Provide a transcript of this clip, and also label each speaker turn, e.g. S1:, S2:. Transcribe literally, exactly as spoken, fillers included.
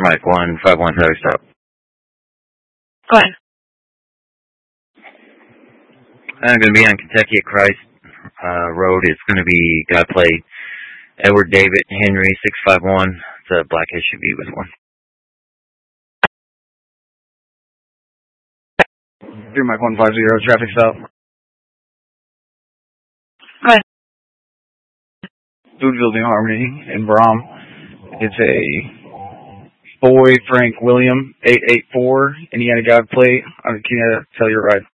S1: Mike one five one, tally stop.
S2: Go ahead.
S1: I'm going to be on Kentucky at Christ uh, Road. It's going to be got to play Edward David Henry six five one. It's a black S U V with one.
S3: three Mike one five zero, traffic stop.
S2: Go ahead.
S3: Food Building Harmony in Brom. It's a boy Frank William eight eight four Indiana God plate. Can you tell your ride?